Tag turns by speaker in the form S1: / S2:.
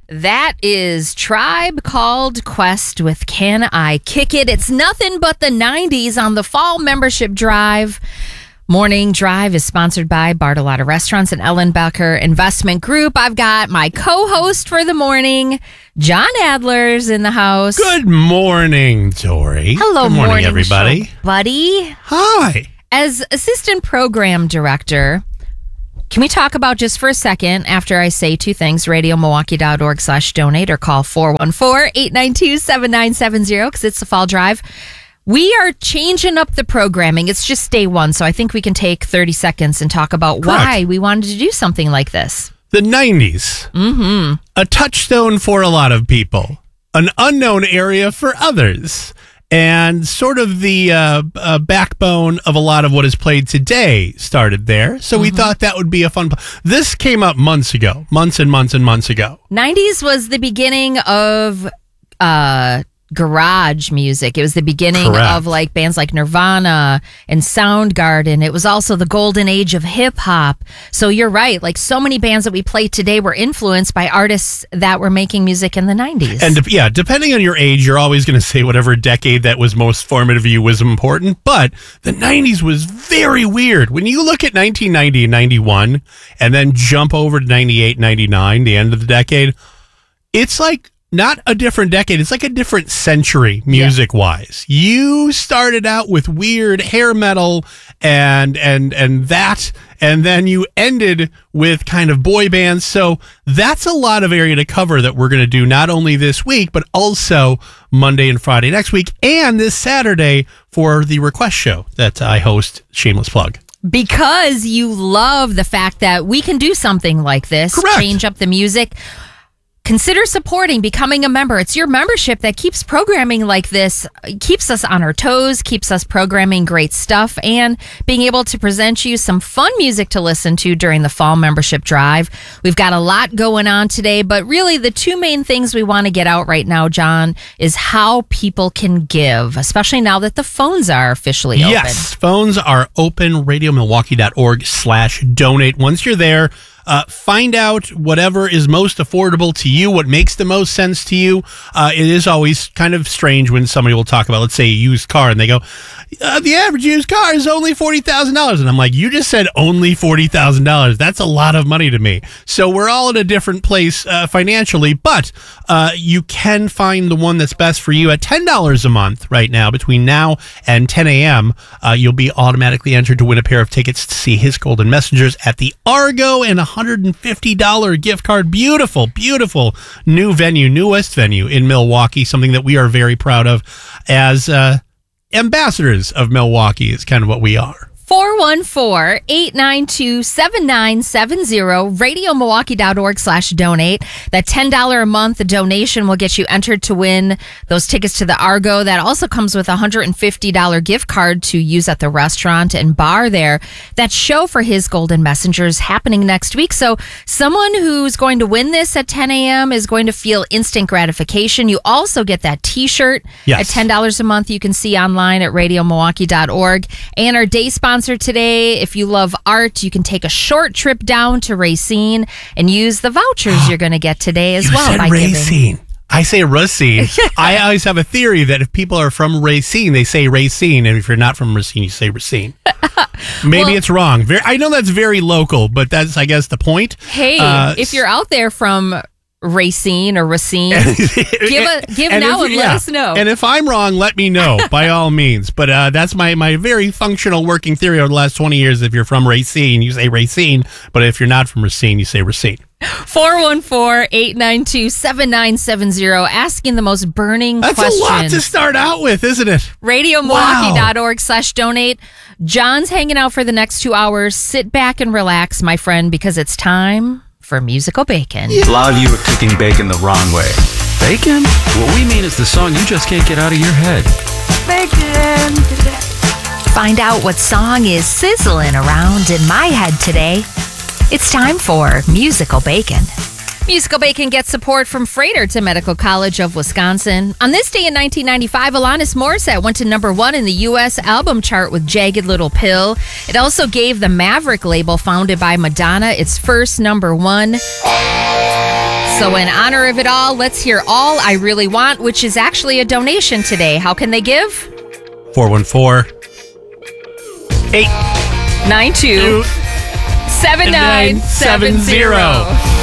S1: That is Tribe Called Quest with Can I Kick It? It's nothing but the 90s on the Fall Membership Drive. Morning Drive is sponsored by Bartolotta Restaurants and Ellenbecker Investment Group. I've got my co-host for the morning, John Adler's in the house.
S2: Good morning, Tori.
S1: Hello,
S2: Good morning, everybody.
S1: Show buddy.
S2: Hi.
S1: As assistant program director, can we talk about just for a second, after I say two things, radiomilwaukee.org/donate or call 414-892-7970 because it's the Fall Drive. We are changing up the programming. It's just day one, so I think we can take 30 seconds and talk about why we wanted to do something like this.
S2: The 90s. Mm-hmm. A touchstone for a lot of people. An unknown area for others. And sort of the backbone of a lot of what is played today started there. So we thought that would be a fun... This came up months ago. Months and months and months ago.
S1: 90s was the beginning of... garage music. It was the beginning of like bands like Nirvana and Soundgarden. It was also the golden age of hip hop. So you're right. Like so many bands that we play today were influenced by artists that were making music in the 90s.
S2: And yeah, depending on your age, you're always going to say whatever decade that was most formative to you was important. But the 90s was very weird. When you look at 1990 and 91 and then jump over to 98, 99, the end of the decade, it's like not a different decade. It's like a different century music-wise. You started out with weird hair metal and that, and then you ended with kind of boy bands. So that's a lot of area to cover that we're going to do not only this week, but also Monday and Friday next week, and this Saturday for the request show that I host. Shameless plug.
S1: Because you love the fact that we can do something like this, change up the music. Consider supporting, becoming a member. It's your membership that keeps programming like this, keeps us on our toes, keeps us programming great stuff, and being able to present you some fun music to listen to during the Fall Membership Drive. We've got a lot going on today, but really the two main things we want to get out right now, John, is how people can give, especially now that the phones are officially open.
S2: Yes, phones are open, radiomilwaukee.org/donate. Once you're there, find out whatever is most affordable to you, what makes the most sense to you. It is always kind of strange when somebody will talk about, let's say, a used car, and they go, the average used car is only $40,000. And I'm like, you just said only $40,000. That's a lot of money to me. So we're all in a different place financially, but you can find the one that's best for you at $10 a month right now. Between now and 10 a.m., you'll be automatically entered to win a pair of tickets to see His Golden Messengers at the Argo and $150 gift card. Beautiful, beautiful new venue, newest venue in Milwaukee, something that we are very proud of as ambassadors of Milwaukee is kind of what we are.
S1: 414-892-7970, radiomilwaukee.org/donate. That $10 a month donation will get you entered to win those tickets to the Argo. That also comes with a $150 gift card to use at the restaurant and bar there. That show for His Golden Messengers happening next week. So someone who's going to win this at 10 a.m. is going to feel instant gratification. You also get that t-shirt at $10 a month. You can see online at radiomilwaukee.org. And our day sponsor today, if you love art, you can take a short trip down to Racine and use the vouchers you're going to get today as well.
S2: By Racine. I say Racine. I always have a theory that if people are from Racine, they say Racine, and if you're not from Racine, you say Racine. Maybe it's wrong. I know that's very local, but that's, I guess, the point.
S1: Hey, if you're out there from Racine or Racine, give now and let us know.
S2: And if I'm wrong, let me know by all means. But that's my very functional working theory over the last 20 years. If you're from Racine, you say Racine. But if you're not from Racine, you say Racine.
S1: 414-892-7970, asking the most burning questions.
S2: That's a lot to start out with, isn't it?
S1: RadioMilwaukee.org/donate. John's hanging out for the next 2 hours. Sit back and relax, my friend, because it's time for Musical Bacon.
S3: A lot of you are cooking bacon the wrong way. Bacon? What we mean is the song you just can't get out of your head.
S1: Bacon. Find out what song is sizzling around in my head today. It's time for Musical Bacon. Musical Bacon gets support from Frederickson Medical College of Wisconsin. On this day in 1995, Alanis Morissette went to number 1 in the U.S. album chart with Jagged Little Pill. It also gave the Maverick label founded by Madonna its first number 1. So in honor of it all, let's hear All I Really Want, which is actually a donation today. How can they give?
S2: 414-892-7970.
S1: 7970.